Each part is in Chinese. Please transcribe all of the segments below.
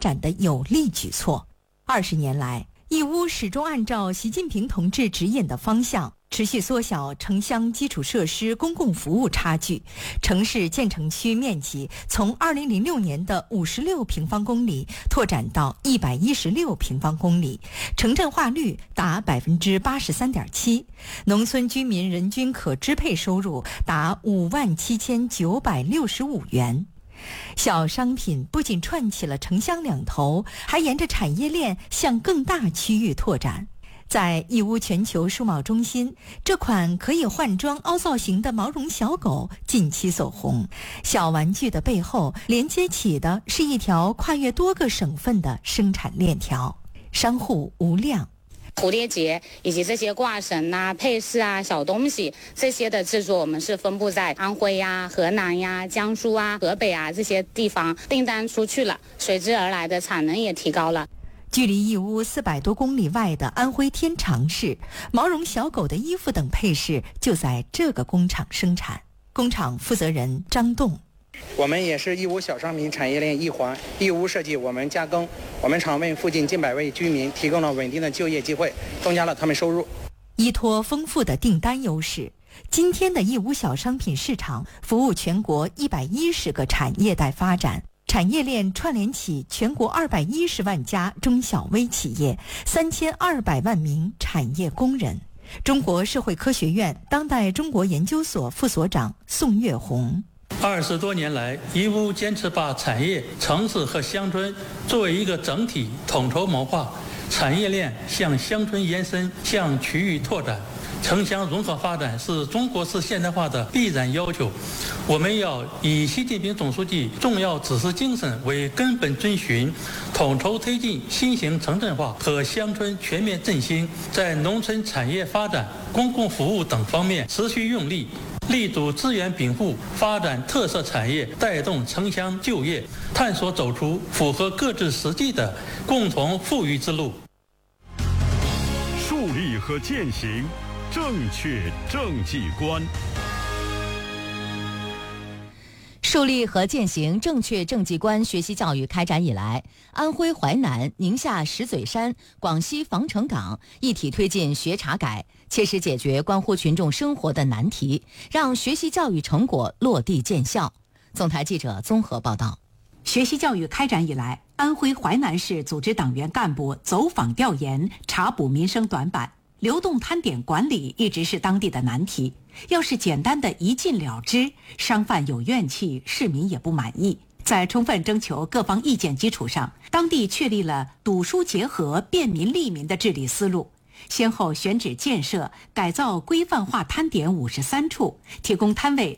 展的有力举措。20年来，义乌始终按照习近平同志指引的方向，持续缩小城乡基础设施公共服务差距，城市建成区面积从2006年的56平方公里拓展到116平方公里，城镇化率达83.7%，农村居民人均可支配收入达57965元。小商品不仅串起了城乡两头，还沿着产业链向更大区域拓展。在义乌全球数贸中心，这款可以换装凹造型的毛绒小狗近期走红。小玩具的背后连接起的是一条跨越多个省份的生产链条。商户吴亮， 蝴蝶结以及这些挂绳啊、配饰啊、小东西这些的制作，我们是分布在安徽呀、河南呀、江苏啊、河北啊这些地方，订单出去了，随之而来的产能也提高了。 距离义乌400多公里外的安徽天长市，毛绒小狗的衣服等配饰就在这个工厂生产。工厂负责人张栋， 我们也是义乌小商品产业链一环，义乌设计我们加工，我们厂为附近近百位居民提供了稳定的就业机会，增加了他们收入。 依托丰富的订单优势，今天的义乌小商品市场服务全国110个产业带发展，产业链串联起全国210万家中小微企业，3200万名产业工人。中国社会科学院当代中国研究所副所长宋月红 ，20多年来，义乌坚持把产业、城市和乡村作为一个整体统筹谋划，产业链向乡村延伸，向区域拓展。城乡融合发展是中国式现代化的必然要求，我们要以习近平总书记重要指示精神为根本遵循，统筹推进新型城镇化和乡村全面振兴，在农村产业发展、公共服务等方面持续用力，力主资源禀赋，发展特色产业，带动城乡就业，探索走出符合各自实际的共同富裕之路。 树立和践行正确政绩观。 树立和践行正确政绩观学习教育开展以来，安徽淮南、宁夏石嘴山、广西防城港一体推进学查改，切实解决关乎群众生活的难题，让学习教育成果落地见效。总台记者综合报道。 学习教育开展以来，安徽淮南市组织党员干部走访调研，查补民生短板，流动摊点管理一直是当地的难题。要是简单的一禁了之，商贩有怨气，市民也不满意。在充分征求各方意见基础上，当地确立了堵疏结合、便民利民的治理思路，先后选址建设、改造规范化摊点53处，提供摊位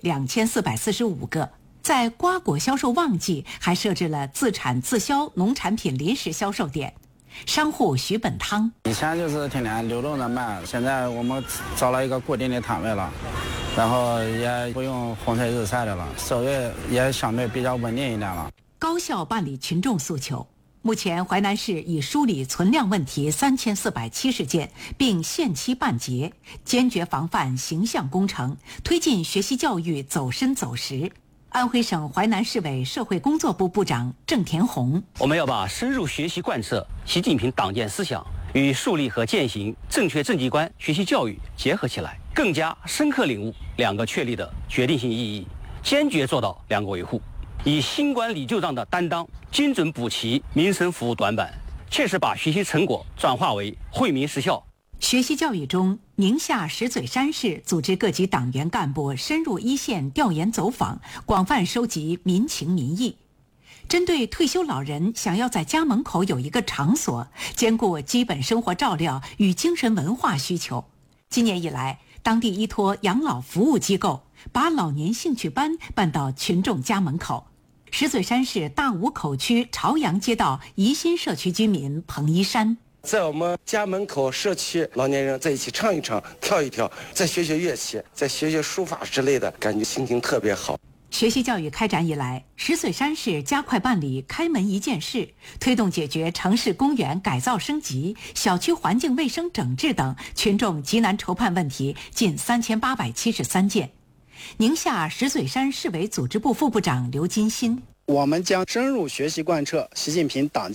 2445个。在瓜果销售旺季，还设置了自产自销农产品临时销售点。商户徐本汤， 以前就是天天流动的卖，现在我们找了一个固定的摊位了，然后也不用风吹日晒的了，收益也相对比较稳定一点了。 高效办理群众诉求。目前淮南市已梳理存量问题3470件，并限期办结，坚决防范形象工程，推进学习教育走深走实。安徽省淮南市委社会工作部部长郑田红， 我们要把深入学习贯彻习近平党建思想与树立和践行正确政绩观学习教育结合起来，更加深刻领悟两个确立的决定性意义，坚决做到两个维护，以新管理旧账的担当，精准补齐民生服务短板，切实把学习成果转化为惠民实效。 学习教育中，宁夏石嘴山市组织各级党员干部深入一线调研走访，广泛收集民情民意。针对退休老人想要在家门口有一个场所，兼顾基本生活照料与精神文化需求，今年以来，当地依托养老服务机构，把老年兴趣班办到群众家门口。石嘴山市大武口区朝阳街道宜新社区居民彭一山， 在我们家门口社区，老年人在一起唱一唱、跳一跳，再学学乐器，再学学书法之类的，感觉心情特别好。 学习教育开展以来，石嘴山市加快办理开门一件事，推动解决城市公园改造升级、小区环境卫生整治等群众急难愁盼问题近3873件。宁夏石嘴山市委组织部副部长刘金新， 我们将深入学习贯彻习近平党